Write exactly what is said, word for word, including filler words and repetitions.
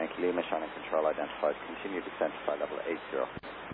Yankee Lima, Shannon Control identified. Continue descent to flight level eight zero.